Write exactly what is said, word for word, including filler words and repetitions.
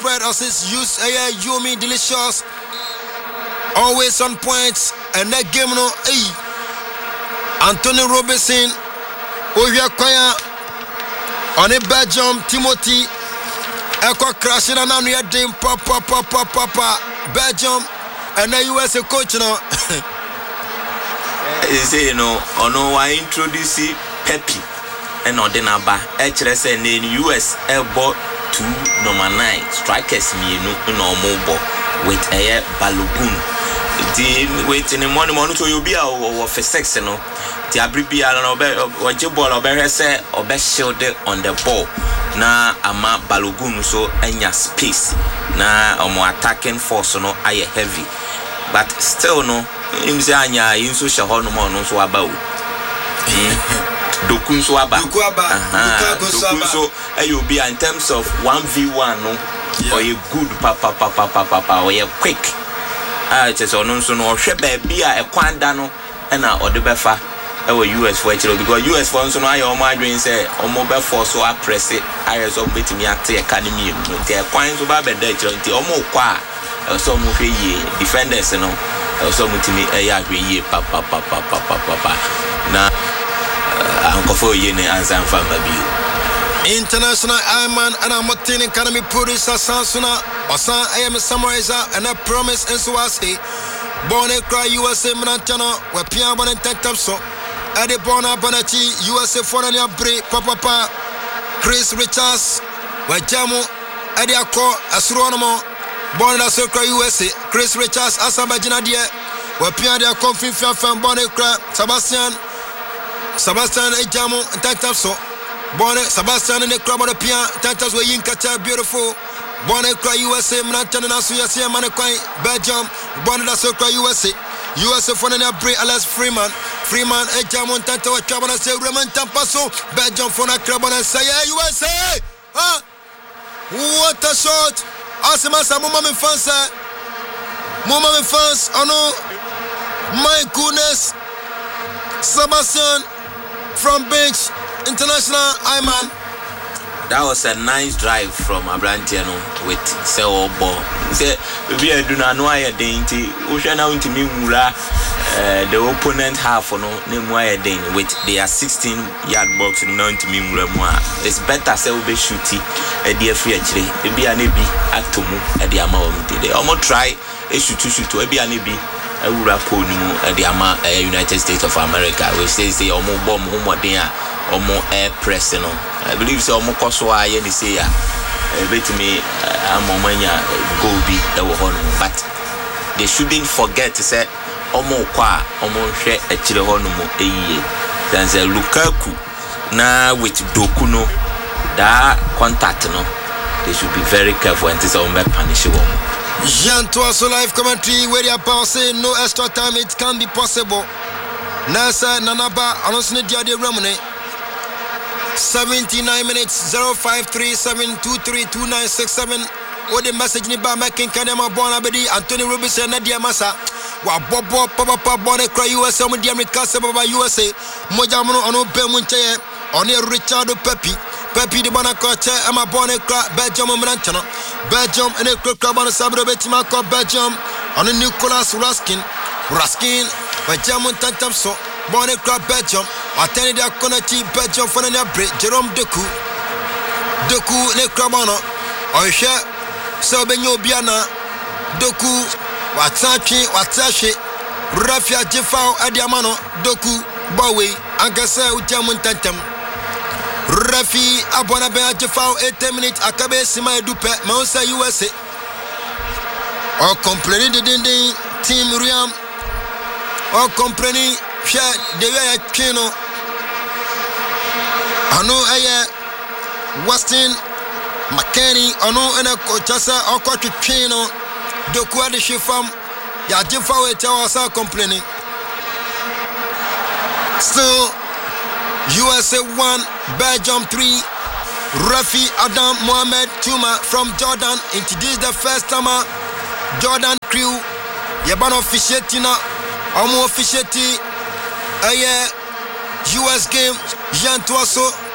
spread as it's used. Uh, Yumi delicious, always on point. And that game no, hey, Anthony Robinson, Ovia Koya, on a Belgium, Timothy, Echo crashing and on your dream, papa, papa, papa, Belgium, and the U S A coach now. You say, you know, or no, I introduce Pepe and Odinaba, H S N in U S elbow two number nine strikers, me no mobile with a Balogun. The wait in the morning, so you'll be our for sex, you know. The abribia or Jibol or Berry say or best shielded on the ball. Na ama Balogun so enya space. Na or more attacking force, no, I heavy. But still, no, him say anya in social no more, no so about. Dokun so aba. Dokun so you be in terms of one v one, no, or you good papa papa papa papa or you quick. Ah, it's so no so no hwe baby a ekwanda no na odebefa e wo U S for actually because U S for so no ayo mo adwen say omo be force so press it I so betimi ate academy no te kwan so ba be da actually nti omo kwa e so mo hwe yi defenders no e so mo timi e ya hwe yi papa papa papa papa na ankofo yi ne ansan fa ma bi International Ironman and I'm not telling Academy Producer Sansuna Osan I am a summarizer and I promise and so I say Born a cry U S A Manantano where Pian Bon and Tactapso Eddie Bona Bonachi U S A Fonania Bre Papa Chris Richards where Jamo Eddie Ako Astronomo Born a Circle U S A Chris Richards Asabajina Dia where Pian de Confin Fan Bon a cry Sebastian Sebastian Ejamo and Tactapso Bonne Sebastian and the club of the Pia, Tantas were in Qatar, beautiful. Bonne cry U S A, Manatan and Asuya, Manakwai, Belgium, Bonne da Circle U S A, U S A for the Bray, Alas Freeman, Freeman, Ejamon, Tanto, Cabana, say, Raman Tampaso, Belgium for the club and say, U S A, huh? What a shot! Asimasa, Mumma fans, Mumma fans, oh no, my goodness, Sebastian from bench. International Ironman. That was a nice drive from Abrantiano with Seo Ball. Say we are doing no I dainty. We now into me mura the opponent half no name why dain with their sixteen yard box now into me mura. It's better say we be shooty a dear free actually. It be an ebi atomu at the amount. They almost try a shoot to shoot to a be an ebi. A rapo at the ama United States of America. We say say almost bomb home there. Omo air press no I believe so omo koso aye ni say ya betimi amomanya go bi e wo ho no but they shouldn't forget to say omo kwa omo hwe akire ho no mo eyiye then say Lukaku na with Doku no that contact no they should be very careful and say omo punish wo Jean Toasso live commentary where you pass no extra time it can be possible Nasa Nanaba anonsne dia de ramune seventy-nine minutes zero five three seven two three two nine six seven. What the message ni ba making Kanema Bona Bedi Anthony Robinson Nadia Massa wa bobo papa papa Bona cry U S A mo di America baba U S A moja mono ono be munche oni Richard Pepe Pepe di Bona coach ama Bona cry Belgium Manantano Belgium ene club Bona sabro betima ko Belgium ono Nicolas Raskin Raskin wa jamun tantamso Bonne club Belgium, attended their Conati Belgium for the break, Jerome Doku, Doku, ne Crabano, or share Sobeno Biana, Doku, Watachi, Watashi, Rafia Jeffao, Adiamano, Doku, Bowie, Ankasa, Ujamun Tantam, Rafi, Abonabe, Jeffao, eight minutes, Akabe, Sima Dupe, Mousa U S A, or complaining the Dinding, Team Riam, or complaining. Share the way Kino. I know I Weston McKenny. I know and a coachasa or coach Kino. The quality she from Yajifa was complaining. Still, U S A one, Belgium three. Rafi Adam Mohamed Tuma from Jordan introduced the first time Jordan crew. Yabano officiating, Omo officiating. Uh, yeah, U S game, Jean Toasso.